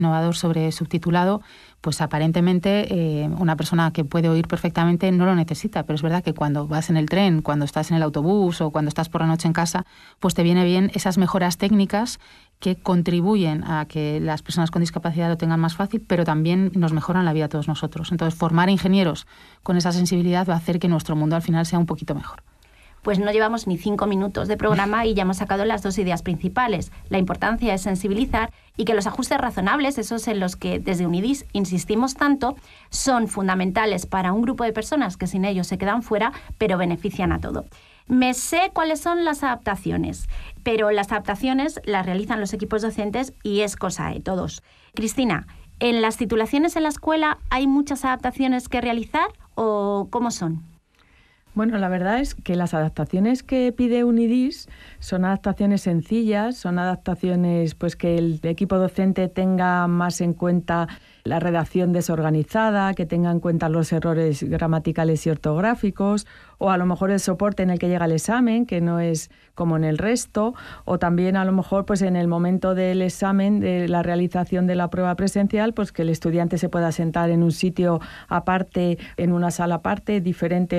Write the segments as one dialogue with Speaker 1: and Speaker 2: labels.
Speaker 1: innovador sobre subtitulado, pues aparentemente una persona que puede oír perfectamente no lo necesita, pero es verdad que cuando vas en el tren, cuando estás en el autobús o cuando estás por la noche en casa, pues te viene bien esas mejoras técnicas que contribuyen a que las personas con discapacidad lo tengan más fácil, pero también nos mejoran la vida a todos nosotros. Entonces, formar ingenieros con esa sensibilidad va a hacer que nuestro mundo al final sea un poquito mejor.
Speaker 2: Pues no llevamos ni 5 minutos de programa y ya hemos sacado las 2 ideas principales. La importancia es sensibilizar y que los ajustes razonables, esos en los que desde UNIDIS insistimos tanto, son fundamentales para un grupo de personas que sin ellos se quedan fuera, pero benefician a todo. Me sé cuáles son las adaptaciones, pero las adaptaciones las realizan los equipos docentes y es cosa de todos. Cristina, ¿en las titulaciones en la escuela hay muchas adaptaciones que realizar o cómo son?
Speaker 3: Bueno, la verdad es que las adaptaciones que pide UNIDIS son adaptaciones sencillas, son adaptaciones pues que el equipo docente tenga más en cuenta la redacción desorganizada, que tenga en cuenta los errores gramaticales y ortográficos, o a lo mejor el soporte en el que llega el examen, que no es como en el resto, o también a lo mejor pues en el momento del examen, de la realización de la prueba presencial, pues que el estudiante se pueda sentar en un sitio aparte, en una sala aparte, diferente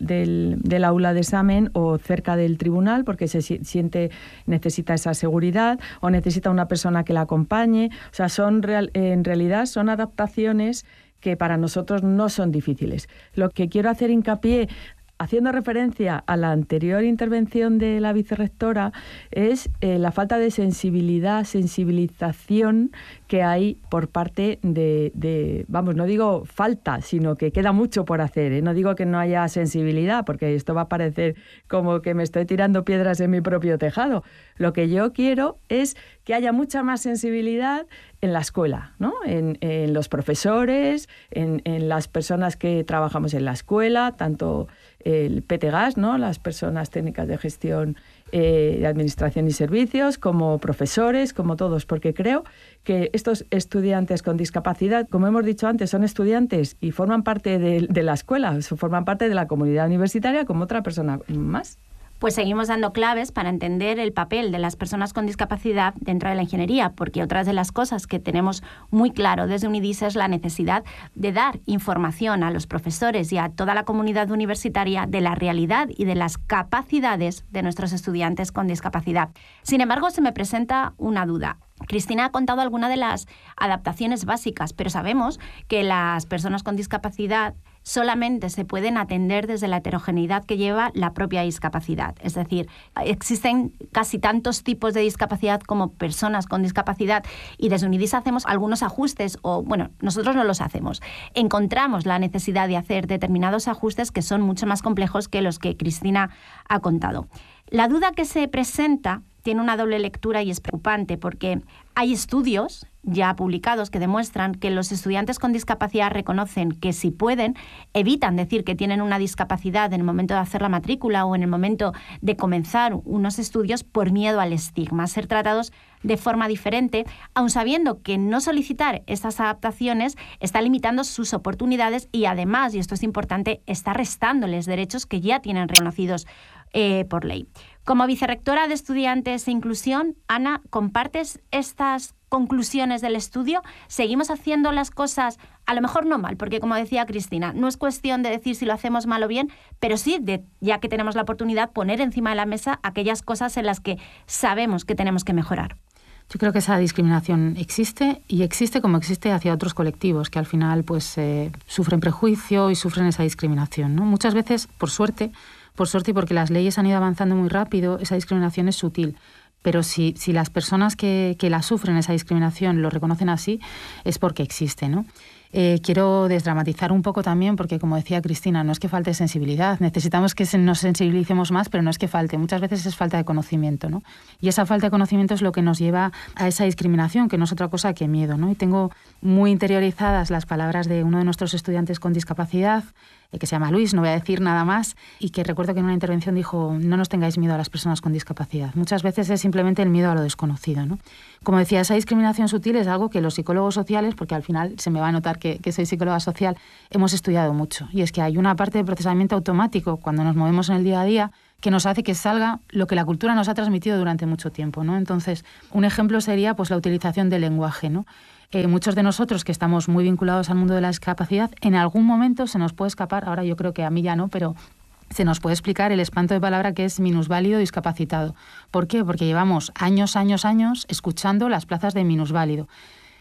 Speaker 3: del aula de examen o cerca del tribunal, porque necesita esa seguridad, o necesita una persona que la acompañe. O sea, en realidad son adaptaciones que para nosotros no son difíciles. Lo que quiero hacer hincapié, haciendo referencia a la anterior intervención de la vicerrectora, es la falta de sensibilización que hay por parte vamos, no digo falta, sino que queda mucho por hacer, ¿eh? No digo que no haya sensibilidad, porque esto va a parecer como que me estoy tirando piedras en mi propio tejado. Lo que yo quiero es que haya mucha más sensibilidad en la escuela, ¿no? En los profesores, en las personas que trabajamos en la escuela, tanto el PTGAS, ¿no? Las personas técnicas de gestión de administración y servicios, como profesores, como todos, porque creo que estos estudiantes con discapacidad, como hemos dicho antes, son estudiantes y forman parte de la escuela, forman parte de la comunidad universitaria como otra persona más.
Speaker 2: Pues seguimos dando claves para entender el papel de las personas con discapacidad dentro de la ingeniería, porque otras de las cosas que tenemos muy claro desde UNIDIS es la necesidad de dar información a los profesores y a toda la comunidad universitaria de la realidad y de las capacidades de nuestros estudiantes con discapacidad. Sin embargo, se me presenta una duda. Cristina ha contado algunas de las adaptaciones básicas, pero sabemos que las personas con discapacidad solamente se pueden atender desde la heterogeneidad que lleva la propia discapacidad. Es decir, existen casi tantos tipos de discapacidad como personas con discapacidad y desde UNIDIS hacemos algunos ajustes, o bueno, nosotros no los hacemos. Encontramos la necesidad de hacer determinados ajustes que son mucho más complejos que los que Cristina ha contado. La duda que se presenta tiene una doble lectura y es preocupante porque hay estudios ya publicados que demuestran que los estudiantes con discapacidad reconocen que si pueden, evitan decir que tienen una discapacidad en el momento de hacer la matrícula o en el momento de comenzar unos estudios por miedo al estigma, ser tratados de forma diferente, aun sabiendo que no solicitar estas adaptaciones está limitando sus oportunidades y además, y esto es importante, está restándoles derechos que ya tienen reconocidos por ley. Como vicerrectora de Estudiantes e Inclusión, Ana, ¿compartes estas conclusiones del estudio? ¿Seguimos haciendo las cosas, a lo mejor no mal, porque como decía Cristina, no es cuestión de decir si lo hacemos mal o bien, pero sí, ya que tenemos la oportunidad, poner encima de la mesa aquellas cosas en las que sabemos que tenemos que mejorar?
Speaker 1: Yo creo que esa discriminación existe y existe como existe hacia otros colectivos que al final pues sufren prejuicio y sufren esa discriminación, ¿no? Muchas veces, por suerte y porque las leyes han ido avanzando muy rápido, esa discriminación es sutil. Pero si las personas que la sufren, esa discriminación, lo reconocen así, es porque existe, ¿no? Quiero desdramatizar un poco también, porque como decía Cristina, no es que falte sensibilidad, necesitamos que nos sensibilicemos más, pero no es que falte, muchas veces es falta de conocimiento, ¿no? Y esa falta de conocimiento es lo que nos lleva a esa discriminación, que no es otra cosa que miedo, ¿no? Y tengo muy interiorizadas las palabras de uno de nuestros estudiantes con discapacidad, que se llama Luis, no voy a decir nada más, y que recuerdo que en una intervención dijo: no nos tengáis miedo a las personas con discapacidad. Muchas veces es simplemente el miedo a lo desconocido, ¿no? Como decía, esa discriminación sutil es algo que los psicólogos sociales, porque al final se me va a notar que soy psicóloga social, hemos estudiado mucho. Y es que hay una parte de procesamiento automático cuando nos movemos en el día a día que nos hace que salga lo que la cultura nos ha transmitido durante mucho tiempo, ¿no? Entonces, un ejemplo sería pues la utilización del lenguaje, ¿no? Muchos de nosotros que estamos muy vinculados al mundo de la discapacidad, en algún momento se nos puede escapar, ahora yo creo que a mí ya no, pero se nos puede explicar el espanto de palabra que es minusválido discapacitado. ¿Por qué? Porque llevamos años escuchando las plazas de minusválido.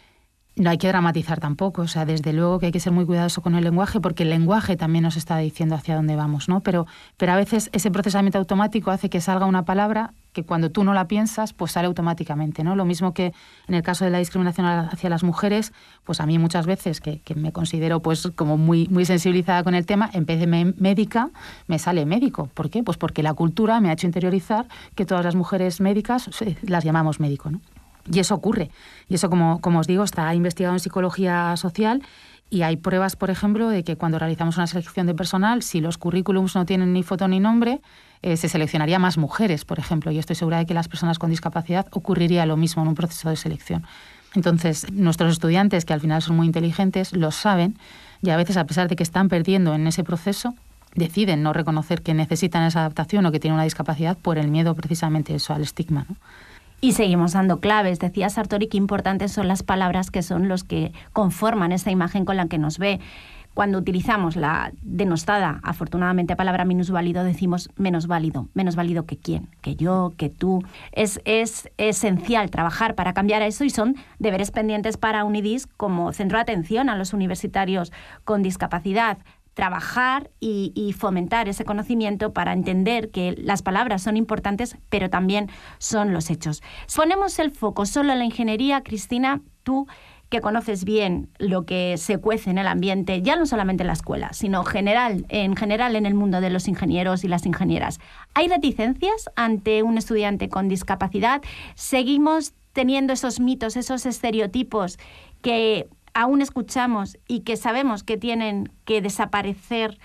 Speaker 1: No hay que dramatizar tampoco, o sea, desde luego que hay que ser muy cuidadoso con el lenguaje, porque el lenguaje también nos está diciendo hacia dónde vamos, ¿no? Pero a veces ese procesamiento automático hace que salga una palabra que cuando tú no la piensas, pues sale automáticamente, ¿no? Lo mismo que en el caso de la discriminación hacia las mujeres, pues a mí muchas veces, que me considero pues como muy sensibilizada con el tema, en vez de médica, me sale médico. ¿Por qué? Pues porque la cultura me ha hecho interiorizar que todas las mujeres médicas las llamamos médico, ¿no? Y eso ocurre. Y eso, como os digo, está investigado en psicología social y hay pruebas, por ejemplo, de que cuando realizamos una selección de personal, si los currículums no tienen ni foto ni nombre, se seleccionaría más mujeres, por ejemplo. Y estoy segura de que las personas con discapacidad ocurriría lo mismo en un proceso de selección. Entonces, nuestros estudiantes, que al final son muy inteligentes, lo saben y a veces, a pesar de que están perdiendo en ese proceso, deciden no reconocer que necesitan esa adaptación o que tienen una discapacidad por el miedo precisamente eso, al estigma, ¿no?
Speaker 2: Y seguimos dando claves. Decía Sartori que importantes son las palabras que son los que conforman esa imagen con la que nos ve. Cuando utilizamos la denostada, afortunadamente, palabra minusválido, decimos menos válido. ¿Menos válido que quién? Que yo, que tú. Es esencial trabajar para cambiar eso y son deberes pendientes para UNIDIS como centro de atención a los universitarios con discapacidad. Trabajar y fomentar ese conocimiento para entender que las palabras son importantes, pero también son los hechos. Ponemos el foco solo en la ingeniería, Cristina, tú que conoces bien lo que se cuece en el ambiente, ya no solamente en la escuela, sino en general en el mundo de los ingenieros y las ingenieras. ¿Hay reticencias ante un estudiante con discapacidad? ¿Seguimos teniendo esos mitos, esos estereotipos que aún escuchamos y que sabemos que tienen que desaparecer?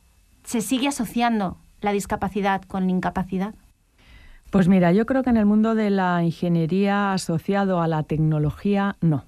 Speaker 2: ¿Se sigue asociando la discapacidad con la incapacidad?
Speaker 3: Pues mira, yo creo que en el mundo de la ingeniería asociado a la tecnología, no.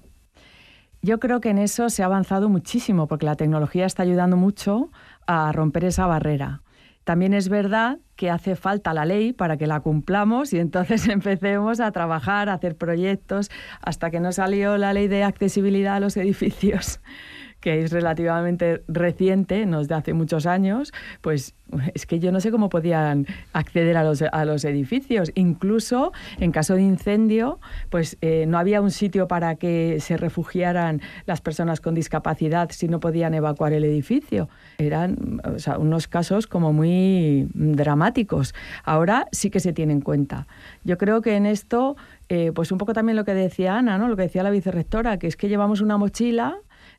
Speaker 3: Yo creo que en eso se ha avanzado muchísimo, porque la tecnología está ayudando mucho a romper esa barrera. También es verdad que hace falta la ley para que la cumplamos y entonces empecemos a trabajar, a hacer proyectos, hasta que no salió la ley de accesibilidad a los edificios, que es relativamente reciente, no es de hace muchos años, pues es que yo no sé cómo podían acceder a los edificios. Incluso en caso de incendio, pues no había un sitio para que se refugiaran las personas con discapacidad si no podían evacuar el edificio. Eran, o sea, unos casos como muy dramáticos. Ahora sí que se tiene en cuenta. Yo creo que en esto, pues un poco también lo que decía Ana, ¿no? Lo que decía la vicerrectora, que es que llevamos una mochila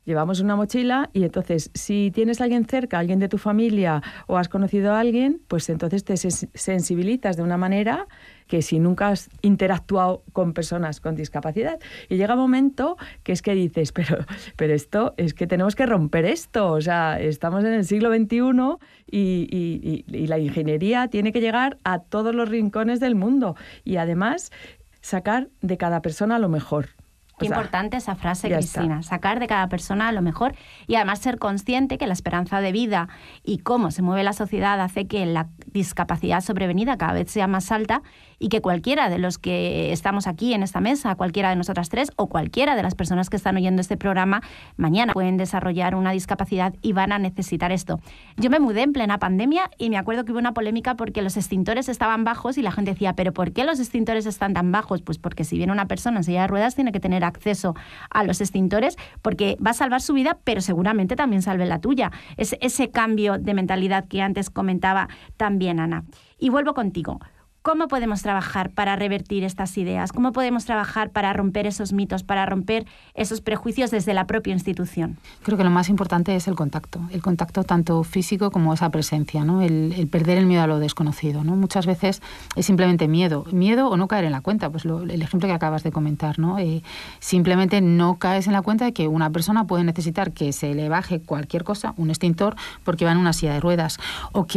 Speaker 3: y entonces si tienes a alguien cerca, alguien de tu familia o has conocido a alguien, pues entonces te sensibilizas de una manera que si nunca has interactuado con personas con discapacidad. Y llega un momento que es que dices, pero esto, es que tenemos que romper esto. O sea, estamos en el siglo XXI y la ingeniería tiene que llegar a todos los rincones del mundo. Y además, sacar de cada persona lo mejor.
Speaker 2: Qué importante esa frase, Cristina. Sacar de cada persona lo mejor y además ser consciente que la esperanza de vida y cómo se mueve la sociedad hace que la discapacidad sobrevenida cada vez sea más alta y que cualquiera de los que estamos aquí en esta mesa, cualquiera de nosotras tres o cualquiera de las personas que están oyendo este programa, mañana pueden desarrollar una discapacidad y van a necesitar esto. Yo me mudé en plena pandemia y me acuerdo que hubo una polémica porque los extintores estaban bajos y la gente decía, ¿pero por qué los extintores están tan bajos? Pues porque si viene una persona en silla de ruedas tiene que tener acceso a los extintores porque va a salvar su vida, pero seguramente también salve la tuya. Es ese cambio de mentalidad que antes comentaba también Ana. Y vuelvo contigo. ¿Cómo podemos trabajar para revertir estas ideas? ¿Cómo podemos trabajar para romper esos mitos, para romper esos prejuicios desde la propia institución?
Speaker 1: Creo que lo más importante es el contacto tanto físico como esa presencia, ¿no? El perder el miedo a lo desconocido, ¿no? Muchas veces es simplemente miedo o no caer en la cuenta, pues el ejemplo que acabas de comentar, ¿no? Simplemente no caes en la cuenta de que una persona puede necesitar que se le baje cualquier cosa, un extintor, porque va en una silla de ruedas, o que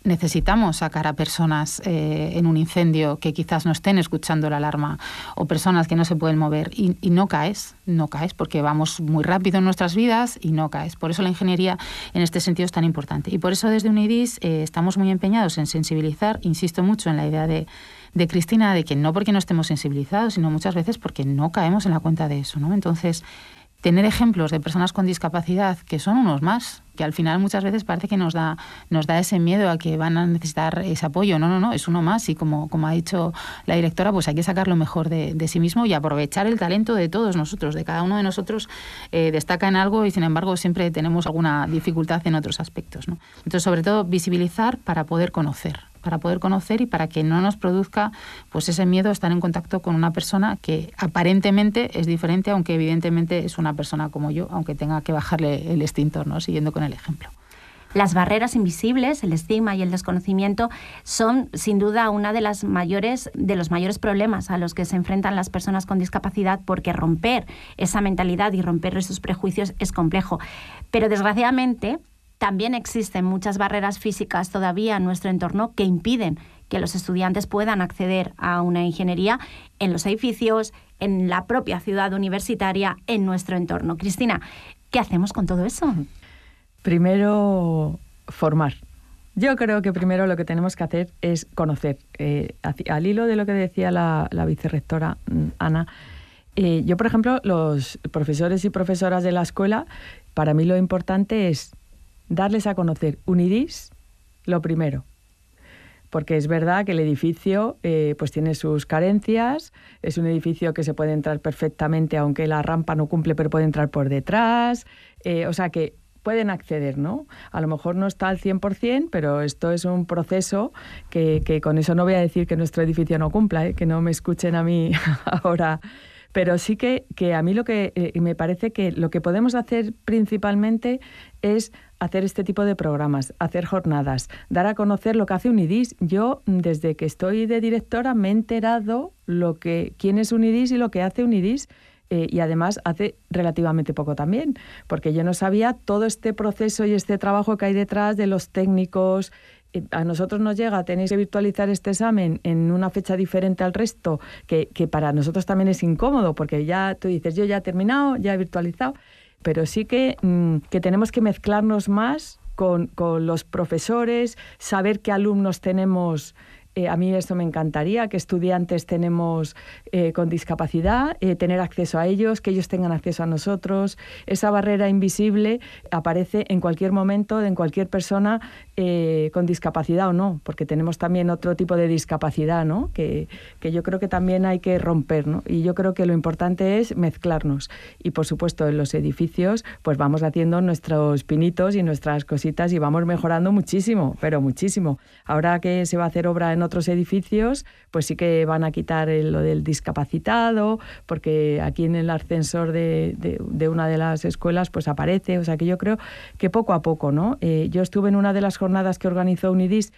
Speaker 1: necesitamos sacar a personas en un incendio que quizás no estén escuchando la alarma, o personas que no se pueden mover, y no caes porque vamos muy rápido en nuestras vidas y no caes. Por eso la ingeniería en este sentido es tan importante. Y por eso desde UNIDIS estamos muy empeñados en sensibilizar. Insisto mucho en la idea de Cristina, de que no porque no estemos sensibilizados, sino muchas veces porque no caemos en la cuenta de eso, ¿no? Entonces, tener ejemplos de personas con discapacidad, que son unos más, que al final muchas veces parece que nos da ese miedo a que van a necesitar ese apoyo. No, es uno más, y como ha dicho la directora, pues hay que sacar lo mejor de sí mismo y aprovechar el talento de todos nosotros, de cada uno de nosotros destaca en algo y sin embargo siempre tenemos alguna dificultad en otros aspectos, ¿no? Entonces, sobre todo, visibilizar para poder conocer y para que no nos produzca pues ese miedo a estar en contacto con una persona que aparentemente es diferente, aunque evidentemente es una persona como yo, aunque tenga que bajarle el extintor, ¿no? Siguiendo con el ejemplo.
Speaker 2: Las barreras invisibles, el estigma y el desconocimiento son sin duda una de los mayores problemas a los que se enfrentan las personas con discapacidad, porque romper esa mentalidad y romper esos prejuicios es complejo. Pero desgraciadamente también existen muchas barreras físicas todavía en nuestro entorno que impiden que los estudiantes puedan acceder a una ingeniería en los edificios, en la propia ciudad universitaria, en nuestro entorno. Cristina, ¿qué hacemos con todo eso?
Speaker 3: Primero, formar. Yo creo que primero lo que tenemos que hacer es conocer. Al hilo de lo que decía la vicerrectora Ana, yo, por ejemplo, los profesores y profesoras de la escuela, para mí lo importante es darles a conocer UNIDIS, lo primero. Porque es verdad que el edificio pues tiene sus carencias, es un edificio que se puede entrar perfectamente, aunque la rampa no cumple, pero puede entrar por detrás, o sea que pueden acceder, ¿no? A lo mejor no está al 100%, pero esto es un proceso que con eso no voy a decir que nuestro edificio no cumpla, que no me escuchen a mí ahora. Pero sí que a mí lo que me parece que lo que podemos hacer principalmente es hacer este tipo de programas, hacer jornadas, dar a conocer lo que hace UNIDIS. Yo, desde que estoy de directora, me he enterado quién es UNIDIS y lo que hace UNIDIS, y además hace relativamente poco también, porque yo no sabía todo este proceso y este trabajo que hay detrás de los técnicos. A nosotros nos llega, tenéis que virtualizar este examen en una fecha diferente al resto, que para nosotros también es incómodo, porque ya tú dices, yo ya he terminado, ya he virtualizado, pero sí que tenemos que mezclarnos más con los profesores, saber qué alumnos tenemos. A mí esto me encantaría, que estudiantes tenemos con discapacidad, tener acceso a ellos, que ellos tengan acceso a nosotros. Esa barrera invisible aparece en cualquier momento, en cualquier persona con discapacidad o no, porque tenemos también otro tipo de discapacidad, ¿no? Que yo creo que también hay que romper, ¿no? Y yo creo que lo importante es mezclarnos. Y por supuesto en los edificios pues vamos haciendo nuestros pinitos y nuestras cositas y vamos mejorando muchísimo, pero muchísimo. Ahora que se va a hacer obra en otros edificios, pues sí que van a quitar lo del discapacitado, porque aquí en el ascensor de una de las escuelas pues aparece, o sea que yo creo que poco a poco, ¿no? Yo estuve en una de las jornadas que organizó UNIDIS,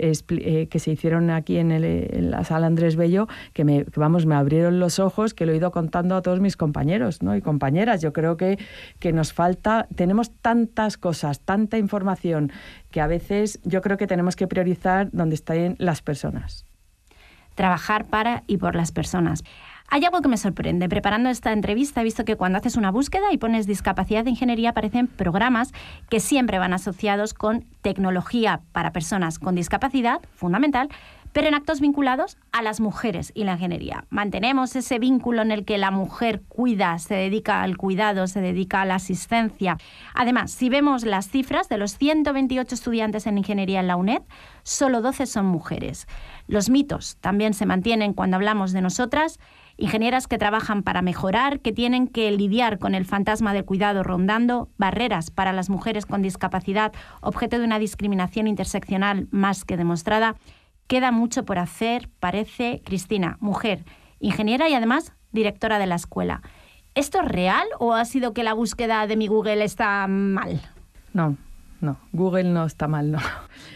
Speaker 3: que se hicieron aquí en la sala Andrés Bello, que me abrieron los ojos, que lo he ido contando a todos mis compañeros, ¿no? Y compañeras. Yo creo que nos falta, tenemos tantas cosas, tanta información, que a veces yo creo que tenemos que priorizar donde están las personas.
Speaker 2: Trabajar para y por las personas. Hay algo que me sorprende. Preparando esta entrevista he visto que cuando haces una búsqueda y pones discapacidad de ingeniería aparecen programas que siempre van asociados con tecnología para personas con discapacidad, fundamental, pero en actos vinculados a las mujeres y la ingeniería. Mantenemos ese vínculo en el que la mujer cuida, se dedica al cuidado, se dedica a la asistencia. Además, si vemos las cifras, de los 128 estudiantes en ingeniería en la UNED, solo 12 son mujeres. Los mitos también se mantienen cuando hablamos de nosotras, ingenieras que trabajan para mejorar, que tienen que lidiar con el fantasma del cuidado rondando, barreras para las mujeres con discapacidad, objeto de una discriminación interseccional más que demostrada. Queda mucho por hacer, parece. Cristina, mujer, ingeniera y además directora de la escuela. ¿Esto es real o ha sido que la búsqueda de mi Google está mal?
Speaker 3: No, Google no está mal, no.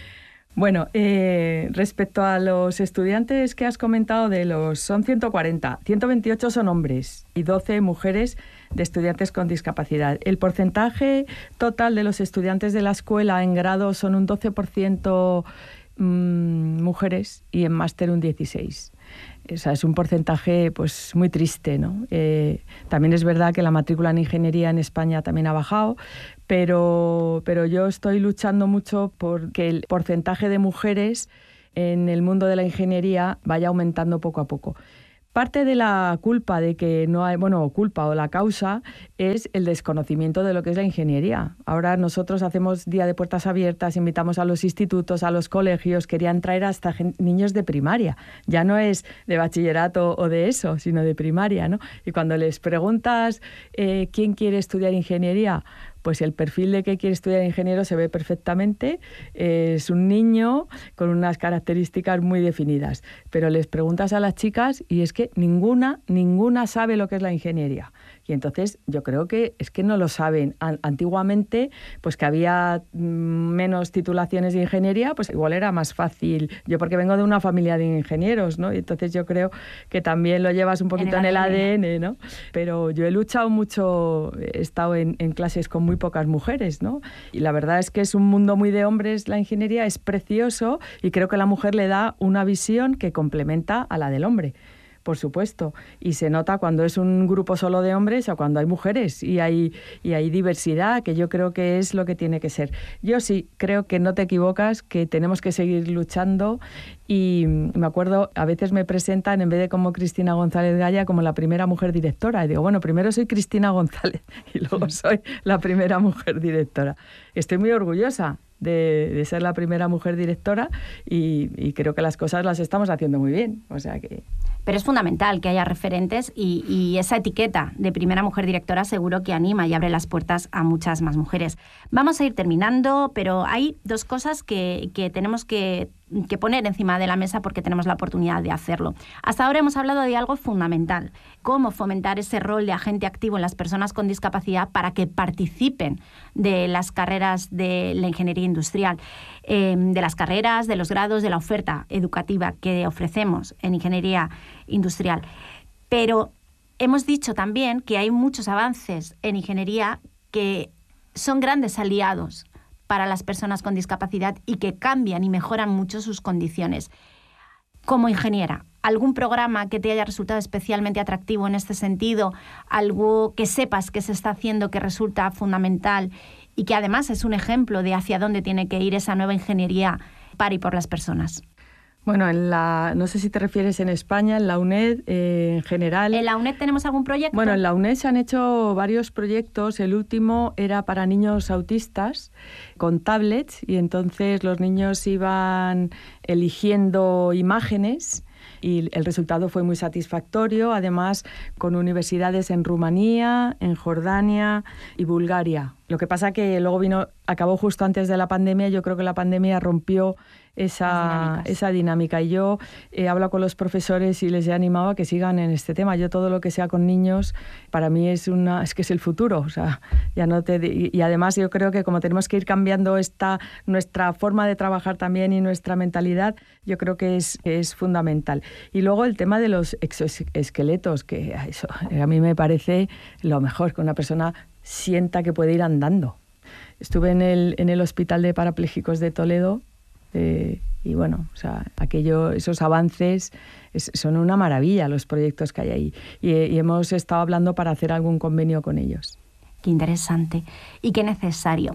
Speaker 3: Bueno, respecto a los estudiantes que has comentado, son 140, 128 son hombres y 12 mujeres de estudiantes con discapacidad. El porcentaje total de los estudiantes de la escuela en grado son un 12% mujeres y en máster un 16%. O sea, es un porcentaje pues muy triste, ¿no? También es verdad que la matrícula en ingeniería en España también ha bajado, pero yo estoy luchando mucho por que el porcentaje de mujeres en el mundo de la ingeniería vaya aumentando poco a poco. Parte de la culpa de que no hay, culpa o la causa es el desconocimiento de lo que es la ingeniería. Ahora nosotros hacemos día de puertas abiertas, invitamos a los institutos, a los colegios, querían traer hasta niños de primaria. Ya no es de bachillerato o de eso, sino de primaria, ¿no? Y cuando les preguntas quién quiere estudiar ingeniería, pues el perfil de que quiere estudiar ingeniero se ve perfectamente. Es un niño con unas características muy definidas. Pero les preguntas a las chicas y es que ninguna sabe lo que es la ingeniería. Y entonces yo creo que es que no lo saben. Antiguamente, pues que había menos titulaciones de ingeniería, pues igual era más fácil. Yo porque vengo de una familia de ingenieros, ¿no? Y entonces yo creo que también lo llevas un poquito en el ADN, ¿no? Pero yo he luchado mucho, he estado en clases con muy pocas mujeres, ¿no? Y la verdad es que es un mundo muy de hombres, la ingeniería es precioso y creo que la mujer le da una visión que complementa a la del hombre. Por supuesto, y se nota cuando es un grupo solo de hombres o cuando hay mujeres y hay diversidad, que yo creo que es lo que tiene que ser. Yo sí creo que no te equivocas, que tenemos que seguir luchando y me acuerdo, a veces me presentan en vez de como Cristina González Gaya como la primera mujer directora y digo, bueno, primero soy Cristina González y luego soy la primera mujer directora. Estoy muy orgullosa de ser la primera mujer directora y creo que las cosas las estamos haciendo muy bien, o sea que...
Speaker 2: Pero es fundamental que haya referentes y esa etiqueta de primera mujer directora seguro que anima y abre las puertas a muchas más mujeres. Vamos a ir terminando, pero hay dos cosas que tenemos que poner encima de la mesa porque tenemos la oportunidad de hacerlo. Hasta ahora hemos hablado de algo fundamental, cómo fomentar ese rol de agente activo en las personas con discapacidad para que participen de las carreras de la ingeniería industrial, de las carreras, de los grados, de la oferta educativa que ofrecemos en ingeniería industrial. Pero hemos dicho también que hay muchos avances en ingeniería que son grandes aliados para las personas con discapacidad y que cambian y mejoran mucho sus condiciones. Como ingeniera, ¿algún programa que te haya resultado especialmente atractivo en este sentido? ¿Algo que sepas que se está haciendo que resulta fundamental y que además es un ejemplo de hacia dónde tiene que ir esa nueva ingeniería para y por las personas?
Speaker 3: Bueno, no sé si te refieres en España, en la UNED en general.
Speaker 2: ¿En la UNED tenemos algún proyecto?
Speaker 3: Bueno, en la UNED se han hecho varios proyectos. El último era para niños autistas con tablets y entonces los niños iban eligiendo imágenes y el resultado fue muy satisfactorio, además con universidades en Rumanía, en Jordania y Bulgaria. Lo que pasa que luego acabó justo antes de la pandemia. Yo creo que la pandemia rompió esa dinámica. Y yo he hablado con los profesores y les he animado a que sigan en este tema. Yo todo lo que sea con niños, para mí es que es el futuro. O sea, y además yo creo que como tenemos que ir cambiando nuestra forma de trabajar también y nuestra mentalidad, yo creo que es fundamental. Y luego el tema de los exoesqueletos, que eso a mí me parece lo mejor, que una persona sienta que puede ir andando. Estuve en el Hospital de Parapléjicos de Toledo y bueno, o sea, esos avances son una maravilla, los proyectos que hay ahí. Y hemos estado hablando para hacer algún convenio con ellos.
Speaker 2: Qué interesante y qué necesario.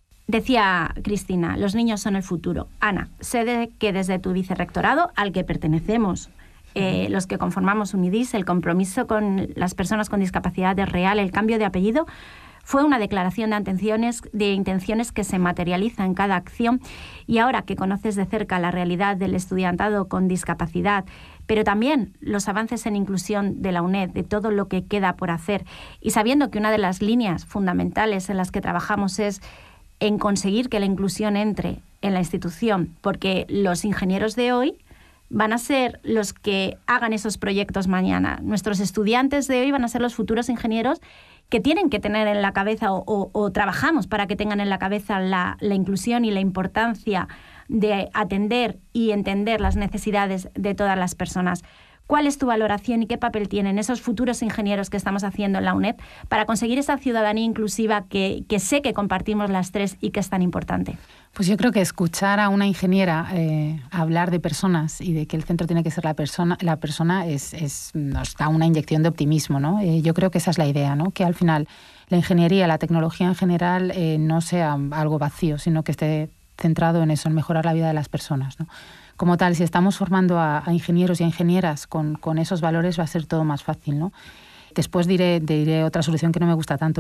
Speaker 2: Decía Cristina, los niños son el futuro. Ana, sé que desde tu vicerrectorado, al que pertenecemos, los que conformamos UNIDIS, el compromiso con las personas con discapacidad es real, el cambio de apellido fue una declaración de intenciones que se materializa en cada acción. Y ahora que conoces de cerca la realidad del estudiantado con discapacidad, pero también los avances en inclusión de la UNED, de todo lo que queda por hacer, y sabiendo que una de las líneas fundamentales en las que trabajamos es en conseguir que la inclusión entre en la institución, porque los ingenieros de hoy van a ser los que hagan esos proyectos mañana. Nuestros estudiantes de hoy van a ser los futuros ingenieros que tienen que tener en la cabeza o trabajamos para que tengan en la cabeza la inclusión y la importancia de atender y entender las necesidades de todas las personas. ¿Cuál es tu valoración y qué papel tienen esos futuros ingenieros que estamos haciendo en la UNED para conseguir esa ciudadanía inclusiva que sé que compartimos las tres y que es tan importante?
Speaker 1: Pues yo creo que escuchar a una ingeniera hablar de personas y de que el centro tiene que ser la persona nos da una inyección de optimismo, ¿no? Yo creo que esa es la idea, ¿no? Que al final la ingeniería, la tecnología en general no sea algo vacío, sino que esté centrado en eso, en mejorar la vida de las personas, ¿no? Como tal, si estamos formando a ingenieros y a ingenieras con esos valores, va a ser todo más fácil, ¿no? Después diré otra solución que no me gusta tanto,